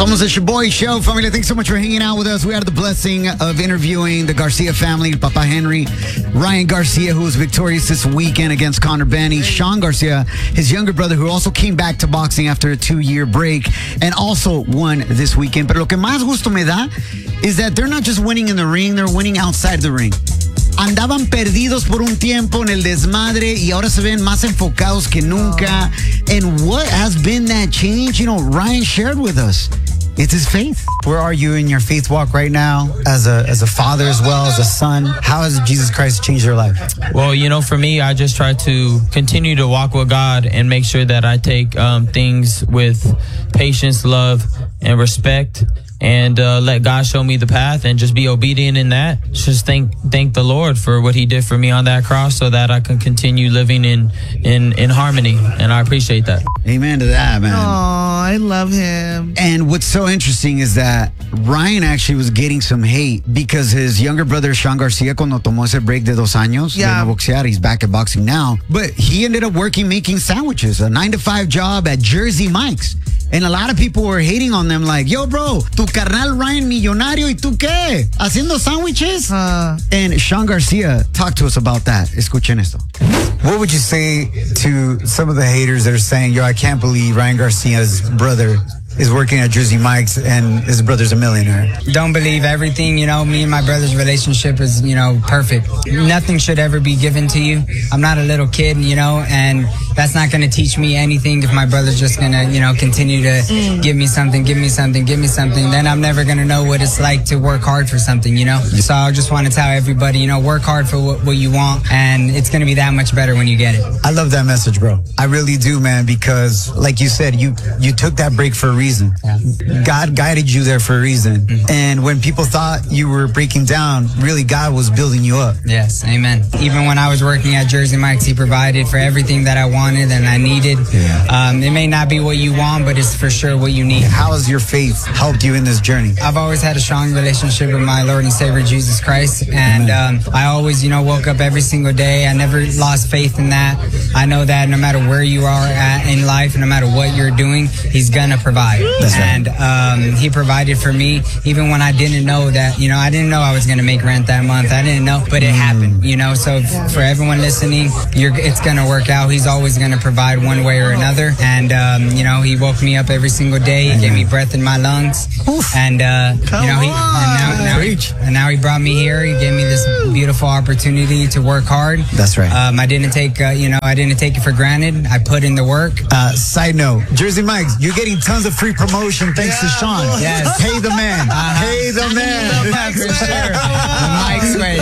Somos the Shaboy Show. Family, thanks so much for hanging out with us. We had the blessing of interviewing the Garcia family, Papa Henry, Ryan Garcia, who was victorious this weekend against Conor Benny, Sean Garcia, his younger brother, who also came back to boxing after a 2-year break and also won this weekend. Pero lo que más gusto me da is that they're not just winning in the ring, they're winning outside the ring. Andaban perdidos por un tiempo en el desmadre y ahora se ven más enfocados que nunca. And what has been that change? You know, Ryan shared with us. It's his faith. Where are you in your faith walk right now as a father as well as a son? How has Jesus Christ changed your life? Well, you know, for me, I just try to continue to walk with God and make sure that I take things with patience, love, and respect. And let God show me the path and just be obedient in that. Just thank the Lord for what he did for me on that cross so that I can continue living in harmony. And I appreciate that. Amen to that, man. Oh, I love him. And what's so interesting is that Ryan actually was getting some hate because his younger brother, Sean Garcia, cuando tomó ese break de 2 años, de no boxear, he's back at boxing now. But he ended up making sandwiches, a 9-to-5 job at Jersey Mike's. And a lot of people were hating on them like, yo, bro, tu carnal Ryan millonario, ¿y tú qué? ¿Haciendo sándwiches? And Sean Garcia talked to us about that. Escuchen esto. What would you say to some of the haters that are saying, yo, I can't believe Ryan Garcia's brother is working at Jersey Mike's and his brother's a millionaire? Don't believe everything, you know, me and my brother's relationship is, you know, perfect. Nothing should ever be given to you. I'm not a little kid, you know, and that's not going to teach me anything if my brother's just going to, you know, continue to give me something, then I'm never going to know what it's like to work hard for something, you know? So I just want to tell everybody, you know, work hard for what you want, and it's going to be that much better when you get it. I love that message, bro. I really do, man, because like you said, you took that break for a reason. Yeah. God guided you there for a reason. And when people thought you were breaking down, really God was building you up. Yes, amen. Even when I was working at Jersey Mike's, he provided for everything that I wanted and I needed. Yeah. It may not be what you want, but it's for sure what you need. How has your faith helped you in this journey? I've always had a strong relationship with my Lord and Savior, Jesus Christ. And I always, you know, woke up every single day. I never lost faith in that. I know that no matter where you are at in life, no matter what you're doing, he's going to provide. That's right. And he provided for me even when I didn't know that, you know, I didn't know I was going to make rent that month. I didn't know, but it happened, you know. So for everyone listening, it's going to work out. He's always going to provide one way or another. And, you know, he woke me up every single day. He gave me breath in my lungs. And, you know, now he brought me here. He gave me this beautiful opportunity to work hard. That's right. I didn't take, I didn't take it for granted. I put in the work. Side note, Jersey Mike's, you're getting tons of free promotion thanks to Sean. Yes. Pay the man. Pay the man. For sure. The Mike's way.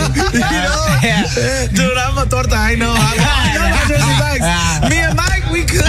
Dude, I'm a torta. I know. Jersey Mike's. Me and Mike, we could.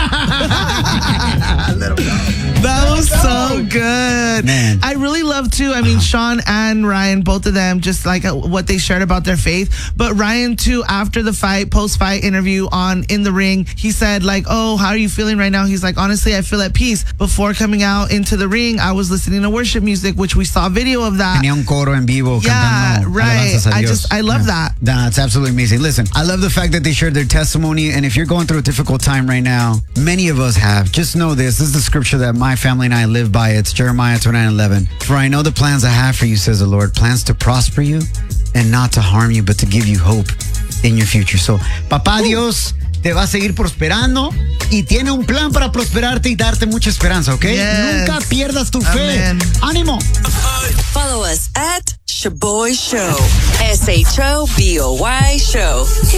That was so good. Man. I really love too. I mean, Sean and Ryan, both of them, just like what they shared about their faith. But Ryan too, after the fight, post-fight interview on In the Ring, he said like, oh, how are you feeling right now? He's like, honestly, I feel at peace. Before coming out into the ring, I was listening to worship music, which we saw a video of that. Tenía un coro en vivo. Yeah, cantando, right. I love that. That's absolutely amazing. Listen, I love the fact that they shared their testimony. And if you're going through a difficult time right now, many of us have. Just know this. This is the scripture that my family and I live by. It's Jeremiah 29:11. For I know the plans I have for you, says the Lord. Plans to prosper you and not to harm you, but to give you hope in your future. So, Papá Dios te va a seguir prosperando y tiene un plan para prosperarte y darte mucha esperanza, ¿ok? Yes. Nunca pierdas tu fe. Amen. ¡Ánimo! Follow us at Shaboy Show. SHOBOY Show.